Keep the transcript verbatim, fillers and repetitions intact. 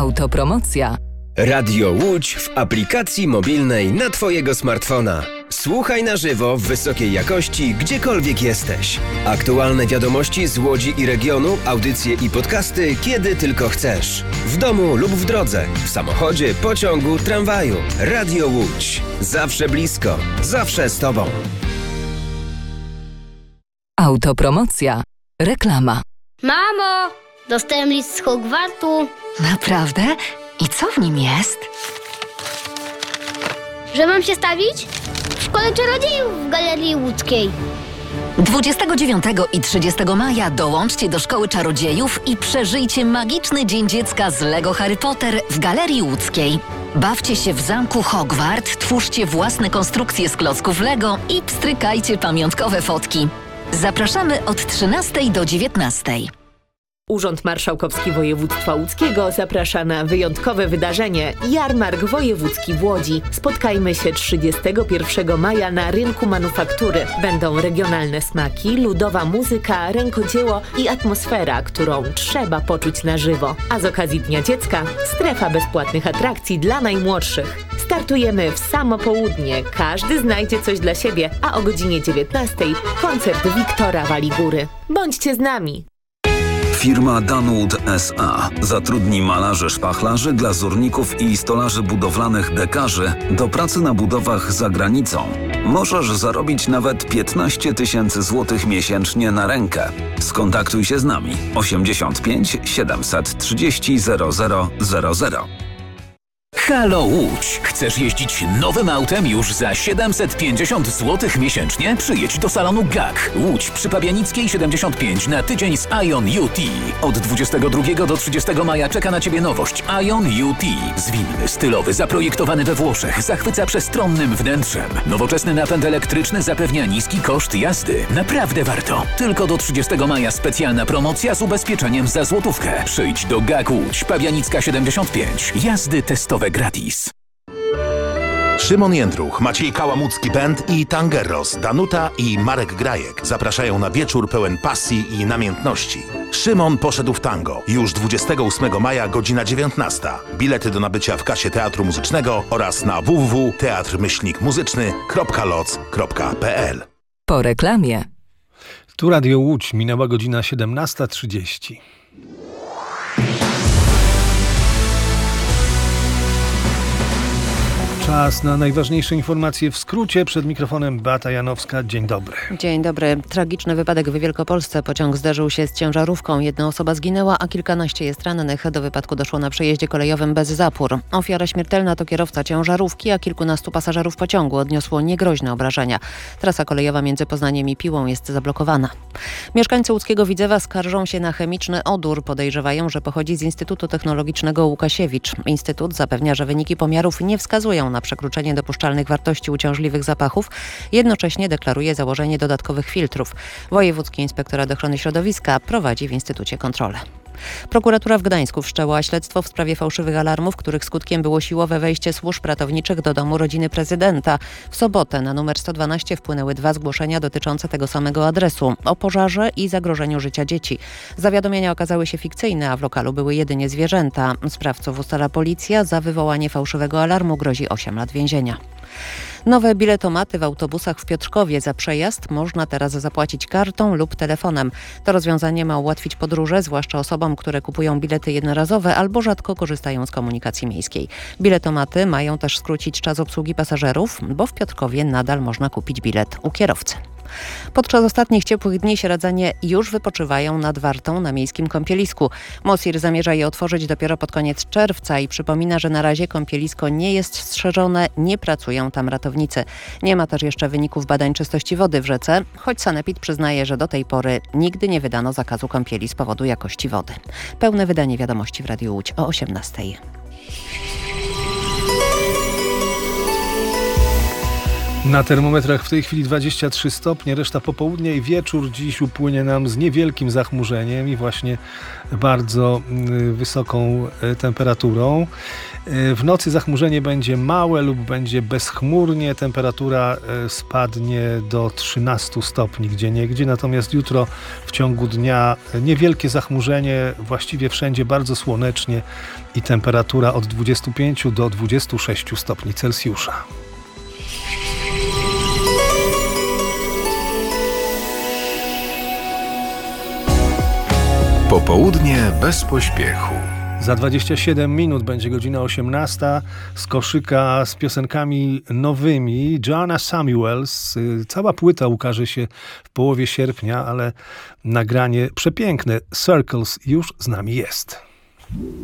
Autopromocja. Radio Łódź w aplikacji mobilnej na Twojego smartfona. Słuchaj na żywo w wysokiej jakości, gdziekolwiek jesteś. Aktualne wiadomości z Łodzi i regionu, audycje i podcasty, kiedy tylko chcesz. W domu lub w drodze, w samochodzie, pociągu, tramwaju. Radio Łódź. Zawsze blisko, zawsze z Tobą. Autopromocja. Reklama. Mamo, dostałem list z Hogwartu. Naprawdę? I co w nim jest? Że mam się stawić? W Szkole Czarodziejów w Galerii Łódzkiej. dwudziestego dziewiątego i trzydziestego maja dołączcie do Szkoły Czarodziejów i przeżyjcie magiczny Dzień Dziecka z Lego Harry Potter w Galerii Łódzkiej. Bawcie się w zamku Hogwart, twórzcie własne konstrukcje z klocków Lego i pstrykajcie pamiątkowe fotki. Zapraszamy od trzynastej do dziewiętnastej. Urząd Marszałkowski Województwa Łódzkiego zaprasza na wyjątkowe wydarzenie Jarmark Wojewódzki w Łodzi. Spotkajmy się trzydziestego pierwszego maja na Rynku Manufaktury. Będą regionalne smaki, ludowa muzyka, rękodzieło i atmosfera, którą trzeba poczuć na żywo. A z okazji Dnia Dziecka strefa bezpłatnych atrakcji dla najmłodszych. Startujemy w samo południe. Każdy znajdzie coś dla siebie, a o godzinie dziewiętnastej koncert Wiktora Waligóry. Bądźcie z nami! Firma Danwood S A zatrudni malarzy, szpachlarzy, glazurników i stolarzy budowlanych dekarzy do pracy na budowach za granicą. Możesz zarobić nawet piętnaście tysięcy złotych miesięcznie na rękę. Skontaktuj się z nami osiemdziesiąt pięć siedemset trzydzieści zero zero zero zero. Halo Łódź! Chcesz jeździć nowym autem już za siedemset pięćdziesiąt złotych miesięcznie? Przyjedź do salonu G A K. Łódź przy Pabianickiej siedemdziesiąt pięć na tydzień z Ion U T. Od dwudziestego drugiego do trzydziestego maja czeka na Ciebie nowość Ion U T. Zwinny, stylowy, zaprojektowany we Włoszech, zachwyca przestronnym wnętrzem. Nowoczesny napęd elektryczny zapewnia niski koszt jazdy. Naprawdę warto. Tylko do trzydziestego maja specjalna promocja z ubezpieczeniem za złotówkę. Przyjdź do G A K Łódź, Pabianicka siedemdziesiąt pięć. Jazdy testowe gratis. Szymon Jędruch, Maciej Kałamucki Band i Tangerros, Danuta i Marek Grajek zapraszają na wieczór pełen pasji i namiętności. Szymon poszedł w tango. Już dwudziestego ósmego maja, godzina dziewiętnasta. Bilety do nabycia w kasie Teatru Muzycznego oraz na w w w kropka teatr myślnik muzyczny kropka loc kropka p l. Po reklamie. Tu Radio Łódź, minęła godzina siedemnasta trzydzieści. Czas na najważniejsze informacje w skrócie. Przed mikrofonem Beata Janowska. Dzień dobry. Dzień dobry. Tragiczny wypadek w Wielkopolsce. Pociąg zderzył się z ciężarówką. Jedna osoba zginęła, a kilkanaście jest rannych. Do wypadku doszło na przejeździe kolejowym bez zapór. Ofiara śmiertelna to kierowca ciężarówki, a kilkunastu pasażerów pociągu odniosło niegroźne obrażenia. Trasa kolejowa między Poznaniem i Piłą jest zablokowana. Mieszkańcy łódzkiego Widzewa skarżą się na chemiczny odór. Podejrzewają, że pochodzi z Instytutu Technologicznego Łukasiewicz. Instytut zapewnia, że wyniki pomiarów nie wskazują na przekroczenie dopuszczalnych wartości uciążliwych zapachów. Jednocześnie deklaruje założenie dodatkowych filtrów. Wojewódzki Inspektorat Ochrony Środowiska prowadzi w Instytucie kontrolę. Prokuratura w Gdańsku wszczęła śledztwo w sprawie fałszywych alarmów, których skutkiem było siłowe wejście służb ratowniczych do domu rodziny prezydenta. W sobotę na numer sto dwanaście wpłynęły dwa zgłoszenia dotyczące tego samego adresu o pożarze i zagrożeniu życia dzieci. Zawiadomienia okazały się fikcyjne, a w lokalu były jedynie zwierzęta. Sprawców ustala policja. Za wywołanie fałszywego alarmu grozi osiem lat więzienia. Nowe biletomaty w autobusach w Piotrkowie. Za przejazd można teraz zapłacić kartą lub telefonem. To rozwiązanie ma ułatwić podróże, zwłaszcza osobom, które kupują bilety jednorazowe albo rzadko korzystają z komunikacji miejskiej. Biletomaty mają też skrócić czas obsługi pasażerów, bo w Piotrkowie nadal można kupić bilet u kierowcy. Podczas ostatnich ciepłych dni sieradzanie już wypoczywają nad Wartą na miejskim kąpielisku. Mosir zamierza je otworzyć dopiero pod koniec czerwca i przypomina, że na razie kąpielisko nie jest strzeżone, nie pracują tam ratownicy. Nie ma też jeszcze wyników badań czystości wody w rzece, choć Sanepid przyznaje, że do tej pory nigdy nie wydano zakazu kąpieli z powodu jakości wody. Pełne wydanie wiadomości w Radiu Łódź o osiemnastej. Na termometrach w tej chwili dwadzieścia trzy stopnie, reszta popołudnia i wieczór dziś upłynie nam z niewielkim zachmurzeniem i właśnie bardzo wysoką temperaturą. W nocy zachmurzenie będzie małe lub będzie bezchmurnie, temperatura spadnie do trzynastu stopni gdzieniegdzie, natomiast jutro w ciągu dnia niewielkie zachmurzenie, właściwie wszędzie bardzo słonecznie i temperatura od dwudziestu pięciu do dwudziestu sześciu stopni Celsjusza. Popołudnie bez pośpiechu. Za dwadzieścia siedem minut będzie godzina osiemnasta. Z koszyka z piosenkami nowymi Joanna Samuels. Cała płyta ukaże się w połowie sierpnia, ale nagranie przepiękne Circles już z nami jest.